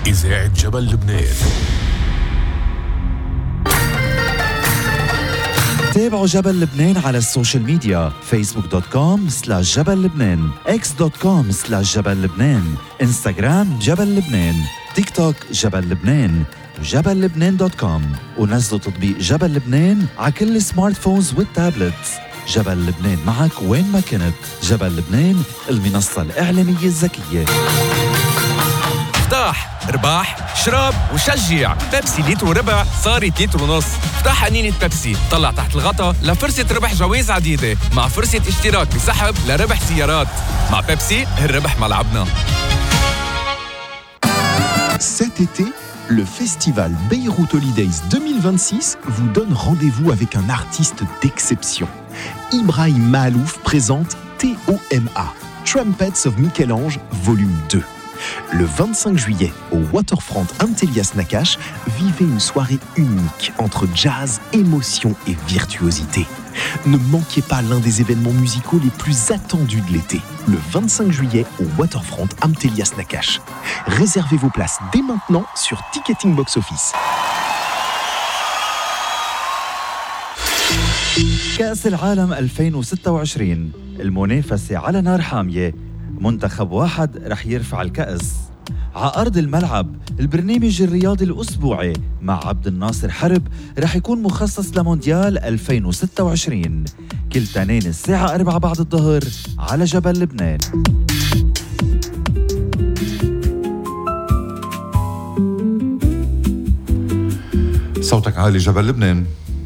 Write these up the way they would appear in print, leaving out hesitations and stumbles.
إذاعة جبل لبنان. تابعوا جبل لبنان على السوشيال ميديا facebook.com/جبل لبنان x.com/جبل لبنان انستغرام جبل لبنان تيك توك جبل لبنان وجبل لبنان.com ونزلوا تطبيق جبل لبنان على كل السمارت فونز والتابلتس. جبل لبنان معك وين ما كنت. جبل لبنان المنصة الإعلامية الذكية. افتح ارباح شراب وشجع. بيبسي لتر وربع صارت لتر ونص. افتح قنينة بيبسي طلع تحت الغطا لفرصة ربح جوائز عديدة مع فرصة اشتراك بسحب لربح سيارات. مع بيبسي الربح ملعبنا. Cet été, le festival Beyrouth Holidays 2026 vous donne rendez-vous avec un artiste d'exception. Ibrahim Mahalouf présente TOMA, Trumpets of Michel-Ange, volume 2. Le 25 juillet, au Waterfront Antellias Nakash, vivez une soirée unique entre jazz, émotion et virtuosité. Ne manquez pas l'un des événements musicaux les plus attendus de l'été, le 25 juillet au Waterfront Antellias Nakash. Réservez vos places dès maintenant sur Ticketing Box Office. كأس العالم 2026 المنافسة على نار حامية. منتخب واحد رح يرفع الكأس على أرض الملعب. البرنامج الرياضي الأسبوعي مع عبد الناصر حرب رح يكون مخصص لمونديال 2026 كل تنين الساعة 4 بعد الظهر على جبل لبنان. صوتك عالي جبل لبنان.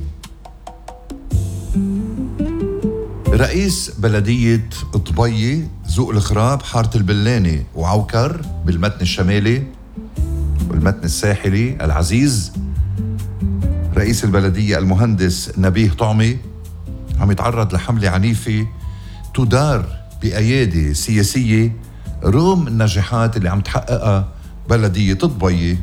رئيس بلدية طبية ذوق الخراب حارة البلاني وعوكر بالمتن الشمالي والمتن الساحلي العزيز رئيس البلدية المهندس نبيه طعمي عم يتعرض لحملة عنيفة تدار بأيادي سياسية رغم النجاحات اللي عم تحققها بلدية طبية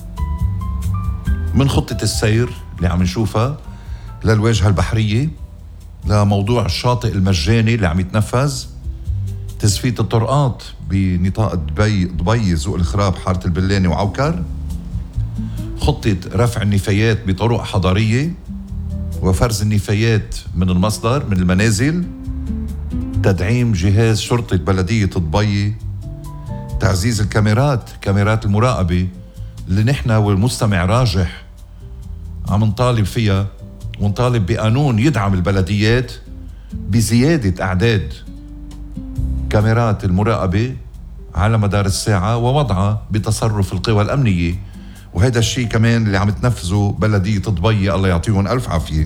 من خطة السير اللي عم نشوفها للواجهة البحرية لموضوع الشاطئ المجاني اللي عم يتنفذ تزفيت الطرقات بنطاق ضبي ذوق الخراب حارة البلاني وعوكر خطة رفع النفايات بطرق حضارية وفرز النفايات من المصدر من المنازل تدعيم جهاز شرطة بلدية ضبي تعزيز كاميرات المراقبة اللي نحن والمستمع راجح عم نطالب فيها ونطالب بقانون يدعم البلديات بزيادة أعداد كاميرات المراقبة على مدار الساعة ووضعها بتصرف القوى الأمنية. وهذا الشيء كمان اللي عم تنفذه بلدية ضبي الله يعطيهم ألف عافية.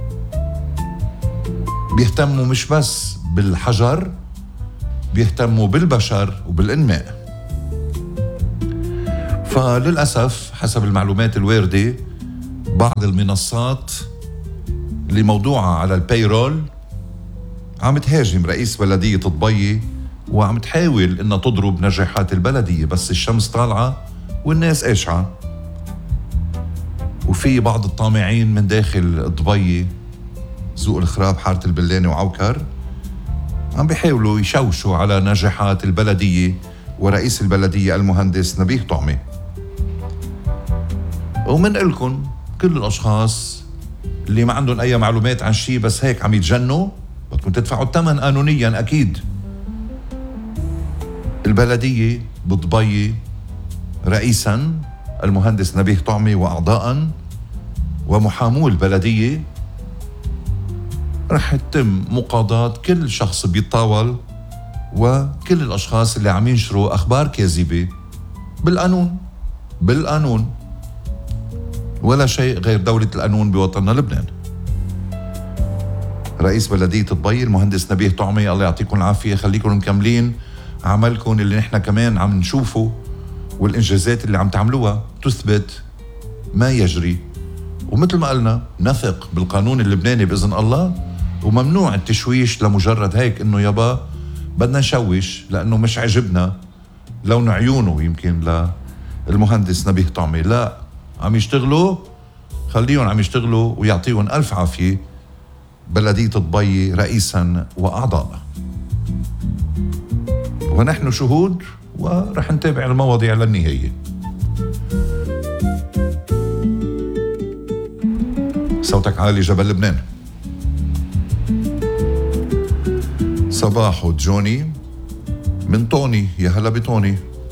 بيهتموا مش بس بالحجر بيهتموا بالبشر وبالإنماء. فللأسف حسب المعلومات الواردة بعض المنصات اللي موضوعة على البايرول عم تهاجم رئيس بلدية ضبي وعم تحاول انها تضرب نجاحات البلدية بس الشمس طالعة والناس قاشعة. وفي بعض الطامعين من داخل ضبي ذوق الخراب حارة البلاني وعوكر عم بيحاولوا يشوشوا على نجاحات البلدية ورئيس البلدية المهندس نبيه طعمي. ومن قلكن كل الأشخاص اللي ما عندهم أي معلومات عن شيء بس هيك عم يتجنوا بدكم تدفعوا الثمن قانونيا أكيد. البلدية بضبي رئيسا المهندس نبيه طعمي وأعضاء ومحامو البلدية رح يتم مقاضاة كل شخص بيتطاول وكل الأشخاص اللي عم ينشروا أخبار كاذبة بالقانون ولا شيء غير دولة القانون بوطننا لبنان. رئيس بلدية ضبي المهندس نبيه طعمي الله يعطيكم العافية. خليكم مكملين عملكم اللي نحن كمان عم نشوفه والإنجازات اللي عم تعملوها تثبت ما يجري. ومثل ما قلنا نثق بالقانون اللبناني بإذن الله وممنوع التشويش لمجرد هيك إنه يابا بدنا نشوش لأنه مش عجبنا لون عيونه يمكن للمهندس نبيه طعمي. لا عم يشتغلوا خليهم عم يشتغلوا ويعطيهم ألف عافية بلدية ضبي رئيسا وأعضاء. ونحن شهود ورح نتابع المواضيع للنهاية. صوتك عالي جبل لبنان. صباحو جوني من طوني، يا هلا بطوني.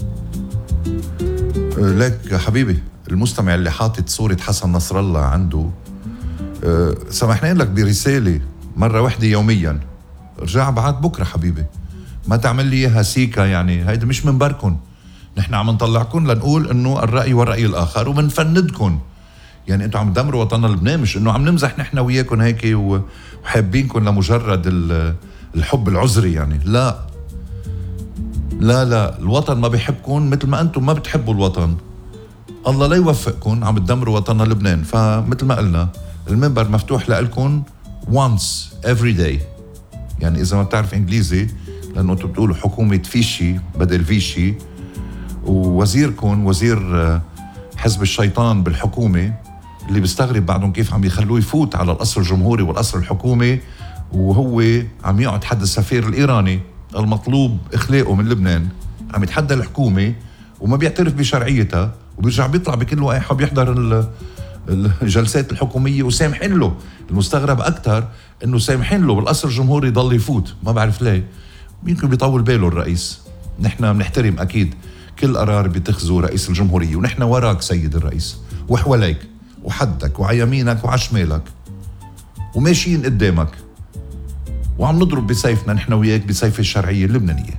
لك حبيبي المستمع اللي حاطط صورة حسن نصر الله عنده، سمحنا لك برسالة مرة واحدة يوميا، رجع بعد بكرة حبيبي، ما تعمل لي اياها سيكا. يعني هيدا مش منبركن، نحن عم نطلعكن لنقول انه الرأي والرأي الآخر ومنفندكن. يعني انتوا عم تدمروا وطننا لبنان، مش انه عم نمزح نحن وياكن هيك وحابينكن لمجرد الحب العذري. يعني لا لا لا، الوطن ما بيحبكن مثل ما انتم ما بتحبوا الوطن. الله لا يوفقكن، عم تدمروا وطننا لبنان. فمثل ما قلنا المنبر مفتوح لكم once every day. يعني اذا ما بتعرف انجليزي، لانه انتم بتقولوا حكومة فيشي بدل فيشي، ووزيركم وزير حزب الشيطان بالحكومة اللي بيستغرب بعدهم كيف عم يخلوه يفوت على القصر الجمهوري والقصر الحكومي، وهو عم يقعد حد السفير الإيراني المطلوب إخلاقه من لبنان، عم يتحدى الحكومة وما بيعترف بشرعيتها، وبيرجع بيطلع بكل وقاحة بيحضر الجلسات الحكومية وسامحين له. المستغرب أكتر إنه سامحين له بالقصر الجمهوري ضل يفوت، ما بعرف ليه. يمكن بيطول باله الرئيس. نحن بنحترم أكيد كل قرار بيتخذه رئيس الجمهورية، ونحن وراك سيد الرئيس، وحواليك وحدك وعلى يمينك وعلى شمالك، وماشيين قدامك، وعم نضرب بسيفنا نحن وياك بسيف الشرعية اللبنانية.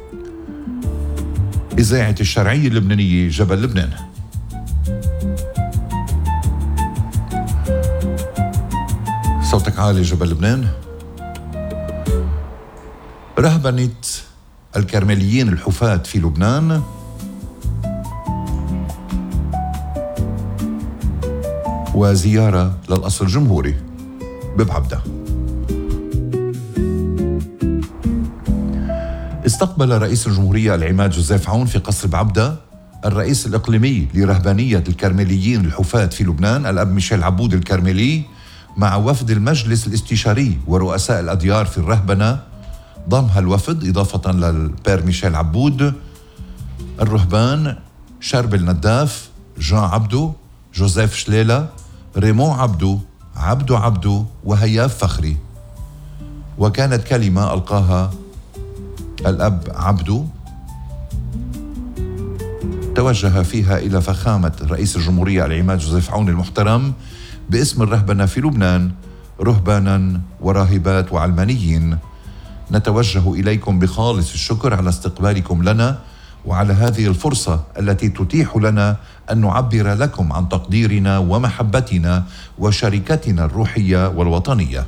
إذاعة الشرعية اللبنانية جبل لبنان. صوتك عالي جبل لبنان. رهبنة الكرمليين الحفاة في لبنان وزيارة للقصر الجمهوري ببعبدة. استقبل رئيس الجمهورية العماد جوزيف عون في قصر بعبدة الرئيس الإقليمي لرهبانية الكرمليين الحفاة في لبنان الأب ميشيل عبود الكرملي مع وفد المجلس الاستشاري ورؤساء الأديار في الرهبنة. ضمها الوفد إضافة للبير ميشيل عبود الرهبان شربل نداف، جان عبدو، جوزيف شليلة، ريمون عبدو، عبدو وهياف فخري. وكانت كلمة ألقاها الأب عبدو توجه فيها إلى فخامة رئيس الجمهورية العماد جوزيف عون المحترم باسم الرهبنة في لبنان، رهبانا وراهبات وعلمانيين. نتوجه إليكم بخالص الشكر على استقبالكم لنا وعلى هذه الفرصة التي تتيح لنا أن نعبر لكم عن تقديرنا ومحبتنا وشركتنا الروحية والوطنية.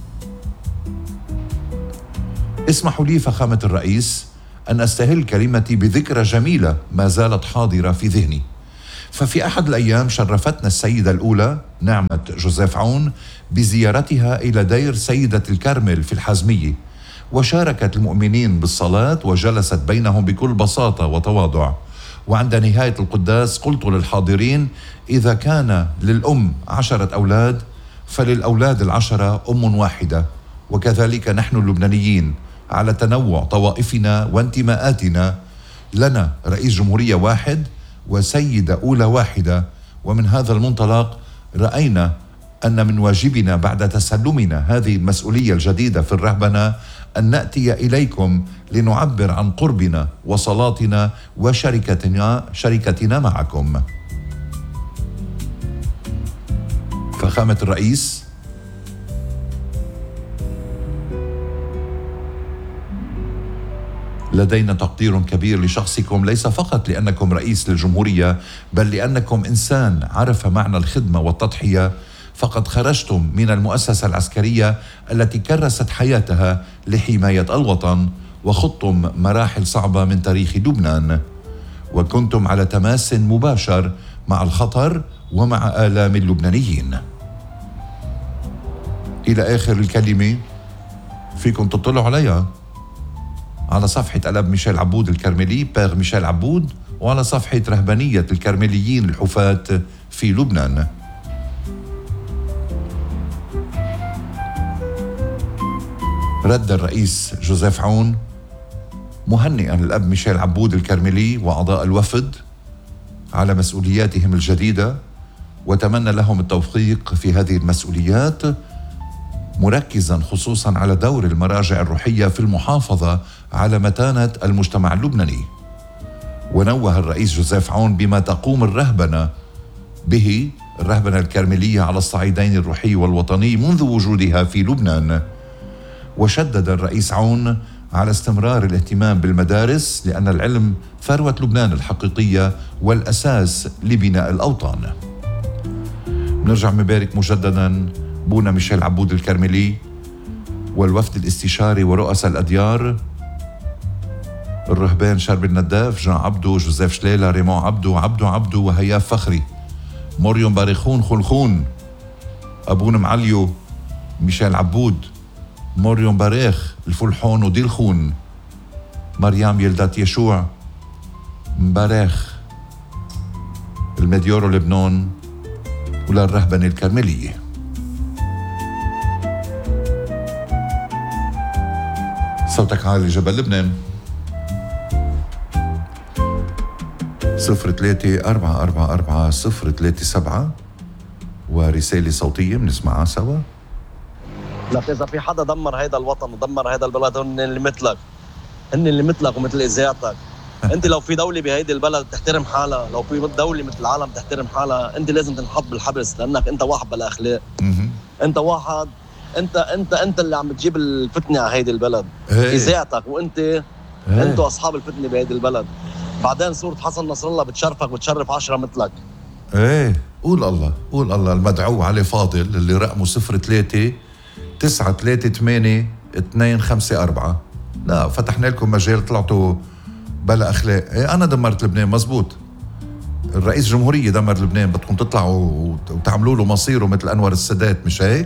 اسمحوا لي فخامة الرئيس أن أستهل كلمتي بذكرى جميلة ما زالت حاضرة في ذهني. ففي أحد الأيام شرفتنا السيدة الأولى نعمة جوزيف عون بزيارتها إلى دير سيدة الكرمل في الحزمية، وشاركت المؤمنين بالصلاة وجلست بينهم بكل بساطة وتواضع. وعند نهاية القداس قلت للحاضرين: إذا كان للأم 10 أولاد فللأولاد 10 أم واحدة، وكذلك نحن اللبنانيين على تنوع طوائفنا وانتماءاتنا، لنا رئيس جمهورية واحد وسيدة أولى واحدة. ومن هذا المنطلق رأينا أن من واجبنا بعد تسلمنا هذه المسؤولية الجديدة في الرهبنة أن نأتي إليكم لنعبر عن قربنا وصلاتنا وشركتنا معكم. فخامة الرئيس، لدينا تقدير كبير لشخصكم، ليس فقط لأنكم رئيس للجمهورية بل لأنكم إنسان عرف معنى الخدمة والتضحية. فقد خرجتم من المؤسسة العسكرية التي كرست حياتها لحماية الوطن، وخضتم مراحل صعبة من تاريخ لبنان، وكنتم على تماس مباشر مع الخطر ومع آلام اللبنانيين. إلى آخر الكلمة فيكم تطلعوا عليها على صفحة الأب ميشيل عبود الكرملي، بير ميشيل عبود، وعلى صفحة رهبانية الكرمليين الحفاة في لبنان. رد الرئيس جوزيف عون مهنئا الأب ميشيل عبود الكرملي وأعضاء الوفد على مسؤولياتهم الجديدة، وتمنى لهم التوفيق في هذه المسؤوليات، مركزا خصوصا على دور المراجع الروحية في المحافظة على متانة المجتمع اللبناني. ونوه الرئيس جوزيف عون بما تقوم الرهبنة به، الرهبنة الكارميلية على الصعيدين الروحي والوطني منذ وجودها في لبنان. وشدد الرئيس عون على استمرار الاهتمام بالمدارس لأن العلم ثروة لبنان الحقيقية والأساس لبناء الأوطان. نرجع مبارك مجددا بونا ميشيل عبود الكرملي والوفد الاستشاري ورؤساء الأديار، الرهبان شرب النداف، جان عبدو، جوزيف شليلة، ريمون عبدو وهياف فخري، مريم باريخون خلخون، أبون معليو، ميشيل عبود، مريم باريخ، الفلحون وديل خون، مريم يلدات يشوع، مباريخ، المديورو لبنان، وللرهبنة الكرملية. صوتك عالي جبل لبنان. 03-444-037 ورسالة صوتية بنسمعها سوا. لك إذا في حدا دمر هيدا الوطن ودمر هيدا البلد هن اللي مثلك ومثل إذاعتك. أنت لو في دولة بهيدي البلد تحترم حالها، لو في دولة مثل العالم تحترم حالها، أنت لازم تنحط بالحبس لأنك أنت واحد بلا أخلاق. أنت واحد، أنت اللي عم بتجيب الفتنة على هيدي البلد. إذاعتك وأنت أنتوا أصحاب الفتنة بهيدي البلد. بعدين صورة حسن نصر الله بتشرفك وتشرف 10 مثلك. ايه قول الله المدعو علي فاضل اللي رقمه 03-938-254. لا فتحنا لكم مجال طلعتوا بلا اخلاق. ايه انا دمرت لبنان مزبوط، الرئيس جمهورية دمر لبنان، بدكم تطلعوا وتعملوا له مصيره مثل انور السادات مش هيك؟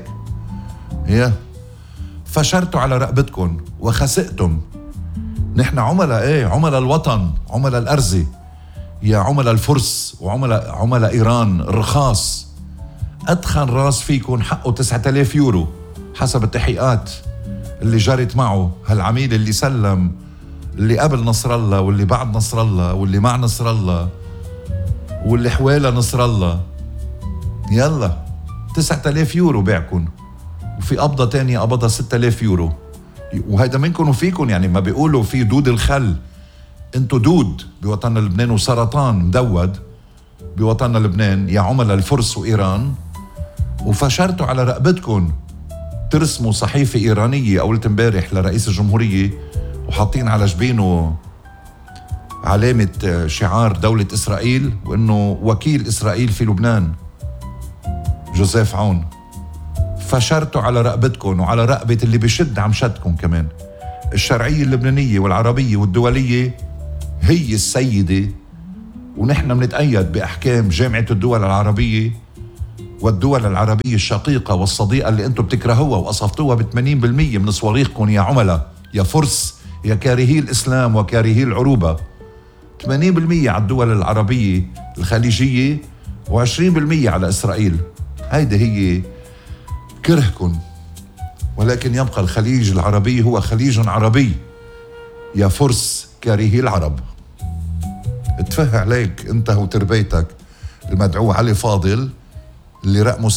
فشرتوا على رقبتكم وخسئتم. نحن عملاء الوطن، عملاء الأرزة، يا عملاء الفرس وعملاء إيران الرخاص. أدخن راس فيكم حقه 9000 يورو حسب التحقيقات اللي جرت معه هالعميل اللي سلم، اللي قبل نصر الله واللي بعد نصر الله واللي مع نصر الله واللي حوالى نصر الله. يلا 9000 يورو بيعكن، وفي قبضة تانية قبضها 6000 يورو. وهيدا منكم وفيكم، يعني ما بيقولوا في دود الخل، انتو دود بوطننا لبنان وسرطان مدود بوطننا لبنان يا عملاء الفرس وإيران. وفشرتوا على رقبتكم ترسموا صحيفة إيرانية أولت امبارح لرئيس الجمهورية وحاطين على جبينه علامة شعار دولة إسرائيل وإنه وكيل إسرائيل في لبنان جوزيف عون. فشرتوا على رقبتكم وعلى رقبة اللي بشد عم شدكم كمان. الشرعية اللبنانية والعربية والدولية هي السيدة، ونحن منتأيد بأحكام جامعة الدول العربية والدول العربية الشقيقة والصديقة اللي انتم بتكرهوها وقصفتوها ب80% من صواريخكم يا عملاء، يا فرس، يا كارهي الإسلام وكارهي العروبة. 80% على الدول العربية الخليجية و20% على إسرائيل. هيدا هي كرهكم، ولكن يبقى الخليج العربي هو خليج عربي يا فرس كارهي العرب. اتفه عليك انت وتربيتك المدعو علي فاضل اللي رقمه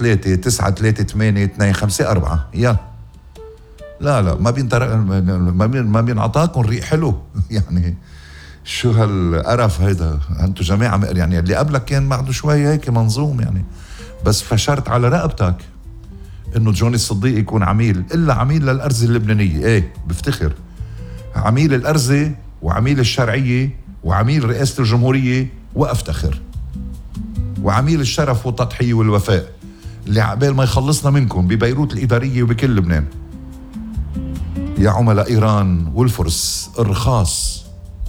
03-938-254. يا لا ما بينعطاكم ريق حلو يعني شو هالقرف هيدا. انتو جماعة يعني اللي قبلك كان بعده شوي هيك منظوم يعني، بس فشرت على رقبتك انه جوني الصديق يكون عميل، الا عميل للأرزة اللبنانية. ايه بفتخر عميل الأرزة وعميل الشرعية وعميل رئاسة الجمهورية، وافتخر وعميل الشرف والتضحية والوفاء اللي عقبال ما يخلصنا منكم ببيروت الإدارية وبكل لبنان يا عملاء إيران والفرس الرخاص.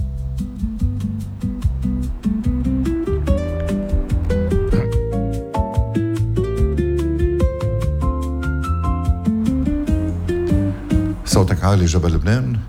صوتك عالي جبل لبنان.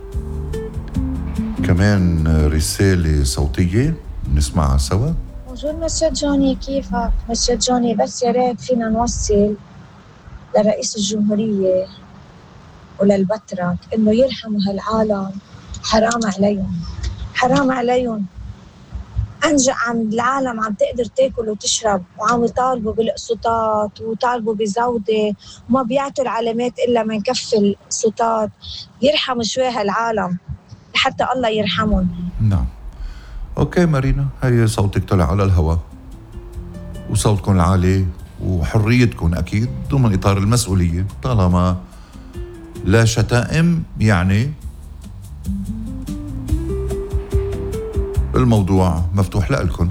كمان رسالة صوتية نسمعها سوا. بونجور مسيو جوني، كيفك؟ مسيو جوني، بس يا ريت فينا نوصل لرئيس الجمهورية وللبترك إنه يرحموا هالعالم، حرام عليهم أنجأ عم العالم عم تقدر تاكل وتشرب، وعم يطالبوا بالقسطات ويطالبوا بزودة، وما بيعطوا العلامات إلا من كف القسطات. يرحم شوي هالعالم حتى الله يرحمهم. نعم. اوكي مارينا، هي صوتك طلع على الهواء، وصوتكم العالي وحريتكم اكيد ضمن اطار المسؤوليه، طالما لا شتائم يعني الموضوع مفتوح لكم.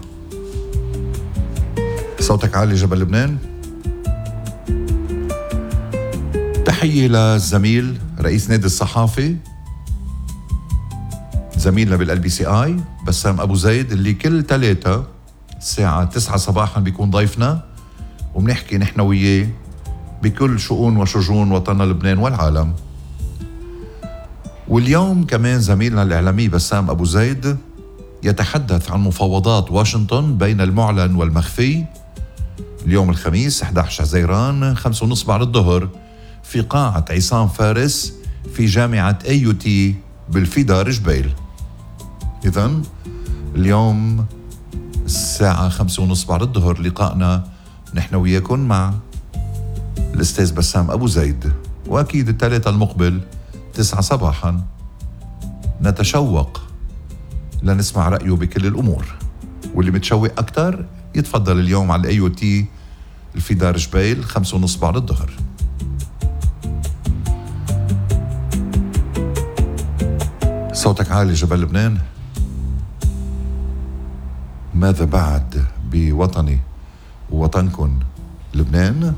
صوتك عالي جبل لبنان. تحية للزميل رئيس نادي الصحافي، زميلنا بالLBCI بسام أبو زيد، اللي كل 3 الساعة 9 صباحا بيكون ضيفنا وبنحكي نحن وياه بكل شؤون وشجون وطننا لبنان والعالم. واليوم كمان زميلنا الإعلامي بسام أبو زيد يتحدث عن مفاوضات واشنطن بين المعلن والمخفي اليوم الخميس 11 حزيران 5:30 بعد الظهر في قاعة عصام فارس في جامعة AUT بالفيدار جبيل. إذن اليوم الساعة 5:30 بعد الظهر لقائنا نحن وياكم مع الأستاذ بسام أبو زيد. وأكيد الثلاثة المقبل 9 صباحا نتشوق لنسمع رأيه بكل الأمور، واللي متشوق أكتر يتفضل اليوم على AUT الفيدار جبيل 5:30 بعد الظهر. صوتك عالي جبل لبنان. ماذا بعد بوطني ووطنكم لبنان؟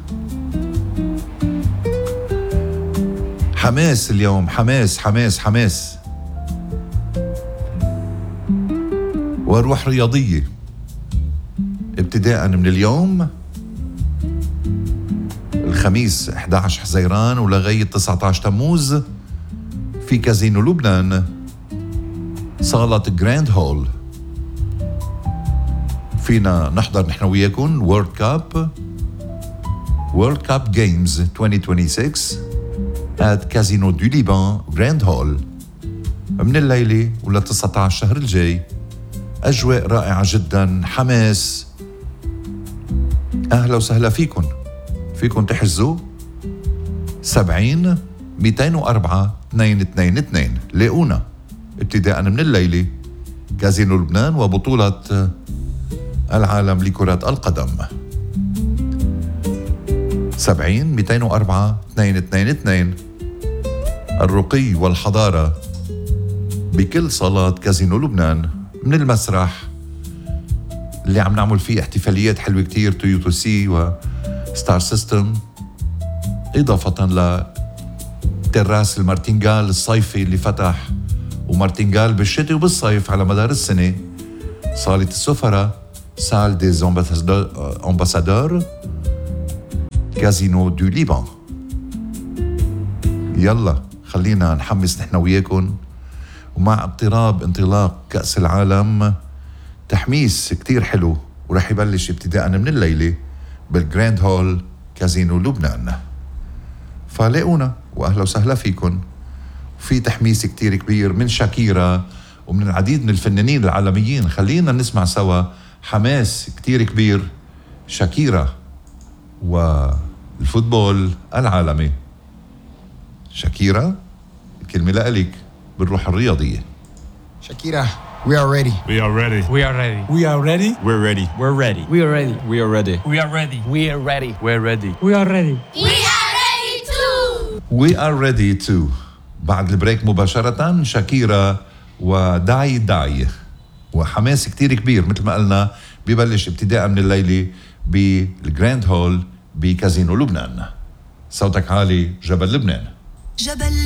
حماس اليوم، حماس حماس حماس وروح رياضية ابتداء من اليوم الخميس 11 حزيران ولغاية 19 تموز في كازينو لبنان صالة جراند هول. فينا نحضر نحن وياكم وورلد كاب جيمز 2026 at كازينو دو ليبان جراند هول من الليلة ولا 19 شهر الجاي. أجواء رائعة جدا، حماس. أهلا وسهلا فيكم تحجزوا 70 204 222 لاقونا ابتداء من الليلة. كازينو لبنان وبطولة العالم لكرة القدم 70 204 222. الرقي والحضارة بكل صالات كازينو لبنان، من المسرح اللي عم نعمل فيه احتفاليات حلوة كتير تويوتو سي وستار سيستم، إضافة لتراس المارتنجال الصيفي اللي فتح، ومارتنجال بالشتاء وبالصيف على مدار السنة، صالة السفراء سال ديز امباسادور كازينو دو ليبان. يلا خلينا نحمس نحن وياكم. ومع اقتراب انطلاق كأس العالم تحميس كتير حلو، ورح يبلش ابتداء من الليلة بالجراند هول كازينو لبنان. فلاقونا وأهلا وسهلا فيكم. في تحميس كتير كبير من شاكيرا ومن العديد من الفنانين العالميين. خلينا نسمع سوا حماس كتير كبير شاكيرا والفوتبول العالمي. شاكيرا الكلمة لك بالروح الرياضية. Shakira, we are ready. We are ready. We are ready. We are ready. We're ready. We're ready. We are ready. We are ready. We are ready. We are ready. We're ready. We are ready. We are ready too. We are ready too. بعد البريك مباشرة شاكيرا وداي وحماس كتير كبير مثل ما قلنا ببلش ابتداء من الليلة بالجراند هول بكازينو لبنان. صوتك عالي جبل لبنان. جبل